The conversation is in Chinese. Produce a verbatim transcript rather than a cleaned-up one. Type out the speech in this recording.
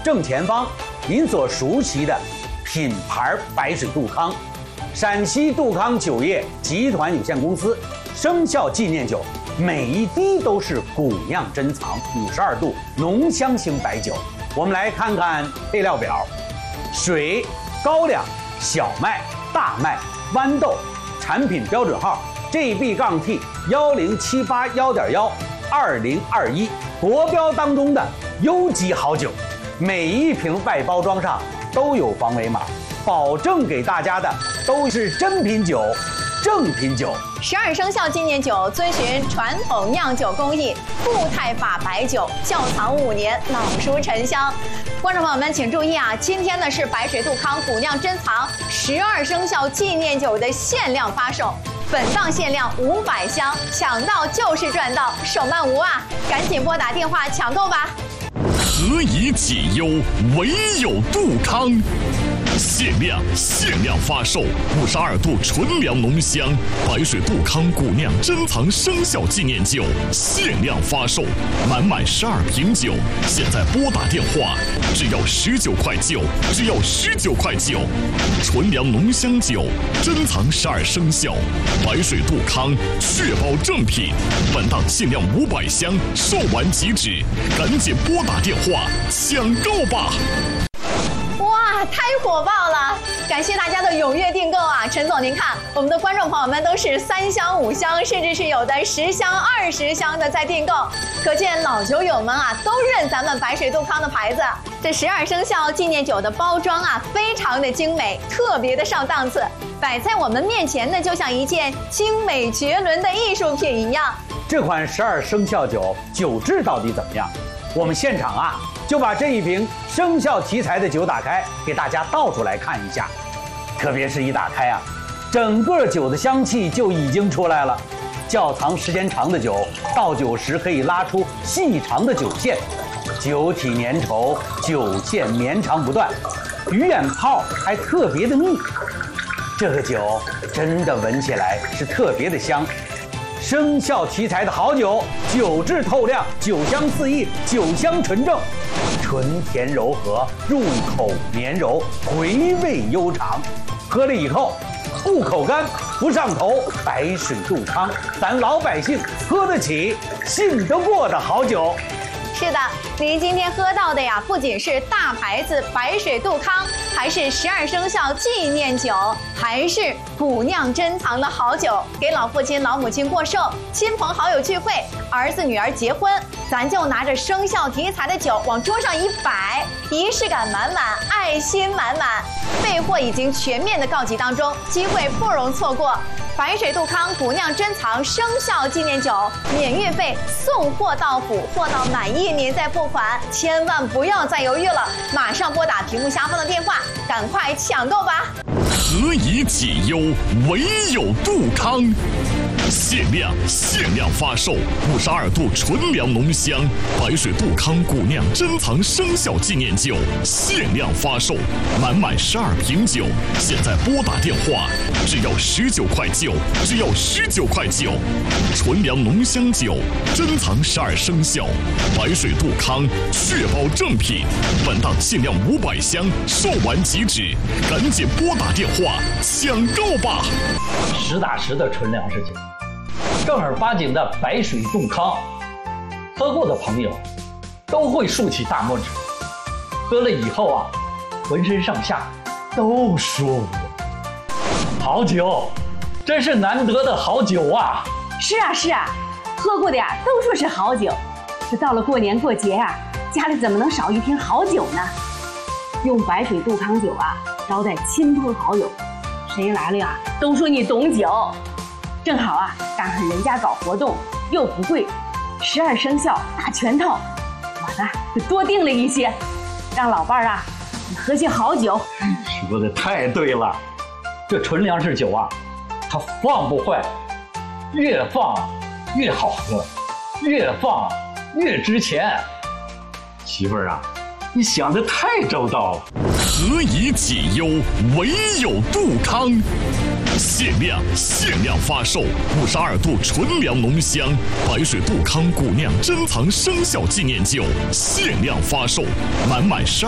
正前方您所熟悉的品牌白水杜康，陕西杜康酒业集团有限公司生肖纪念酒，每一滴都是古酿珍藏五十二度浓香型白酒。我们来看看配料表：水、高粱、小麦、大麦、豌豆，产品标准号 G B T 幺零七八幺点幺二零二一，国标当中的优级好酒。每一瓶外包装上都有防伪码，保证给大家的都是真品酒、正品酒。 十二生肖纪念酒遵循传统酿酒工艺，固态法白酒，窖藏五年，老熟陈香。观众朋友们请注意啊，今天呢是白水杜康古酿珍藏十二生肖纪念酒的限量发售。 本档限量五百箱，抢到就是赚到，手慢无啊！赶紧拨打电话抢购吧！ 何以解忧，唯有杜康。限量限量发售五十二度纯粮浓香白水杜康古酿珍藏生肖纪念酒，限量发售，满满十二瓶酒，现在拨打电话，只要十九块九，只要十九块九，纯粮浓香酒，珍藏十二生肖，白水杜康，确保正品。本档限量五百箱，售完即止，赶紧拨打电话抢购吧！ 哇，太火爆了！感谢大家的踊跃订购啊！陈总，您看，我们的观众朋友们都是三箱、五箱，甚至是有的十箱、二十箱的在订购，可见老酒友们啊都认咱们白水杜康的牌子。这十二生肖纪念酒的包装啊，非常的精美，特别的上档次，摆在我们面前呢，就像一件精美绝伦的艺术品一样。 这款十二生肖酒酒质到底怎么样？我们现场啊。 就把这一瓶生肖题材的酒打开，给大家倒出来看一下。特别是一打开啊，整个酒的香气就已经出来了。窖藏时间长的酒，倒酒时可以拉出细长的酒线，酒体粘稠，酒线绵长不断，鱼眼泡还特别的密。这个酒真的闻起来是特别的香。 生肖题材的好酒，酒质透亮，酒香四溢，酒香纯正，醇甜柔和，入口绵柔，回味悠长。喝了以后不口干，不上头。白水杜康，咱老百姓喝得起、信得过的好酒。 是的，您今天喝到的呀，不仅是大牌子白水杜康，还是十二生肖纪念酒，还是古酿珍藏的好酒。给老父亲、老母亲过寿，亲朋好友聚会，儿子女儿结婚，咱就拿着生肖题材的酒往桌上一摆，仪式感满满，爱心满满。备货已经全面的告急当中，机会不容错过。 白水杜康古酿珍藏生肖纪念酒，免运费，送货到府，货到满意您再付款，千万不要再犹豫了，马上拨打屏幕下方的电话，赶快抢购吧！ 何以解忧，唯有杜康。 限量限量发售五十二度纯粮浓香白水杜康古酿珍藏生肖纪念酒，限量发售，满满十二瓶酒，现在拨打电话，只要十九块九，只要十九块九，纯粮浓香酒，珍藏十二生肖，白水杜康，确保正品。本档限量五百箱，售完即止，赶紧拨打电话抢购吧！ 实打实的纯粮食酒。 正儿八经的白水杜康，喝过的朋友都会竖起大拇指。喝了以后啊，浑身上下都舒服。好酒，真是难得的好酒啊！ 是啊是啊，喝过的呀都说是好酒。这到了过年过节啊，家里怎么能少一瓶好酒呢？用白水杜康酒啊招待亲朋好友，谁来了呀都说你懂酒。 正好啊，赶上人家搞活动，又不贵，十二生肖大全套，我呢就多订了一些，让老伴儿啊喝些好酒。 说的太对了，这纯粮食酒啊，它放不坏，越放越好喝，越放越值钱。媳妇儿啊，你想的太周到了。 何以解忧，唯有杜康。 限量限量发售五十二度纯粮浓香白水杜康古酿珍藏生肖纪念酒，限量发售，满满十二。